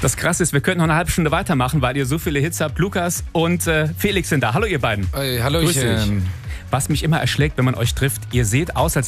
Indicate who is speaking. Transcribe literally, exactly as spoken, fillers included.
Speaker 1: Das Krasse ist, wir könnten noch eine halbe Stunde weitermachen, weil ihr so viele Hits habt. Lukas und äh, Felix sind da. Hallo ihr beiden.
Speaker 2: Hey, hallo,
Speaker 1: Grüß
Speaker 2: ich,
Speaker 1: dich.
Speaker 2: ähm,
Speaker 1: Was mich immer erschlägt, wenn man euch trifft, ihr seht aus, als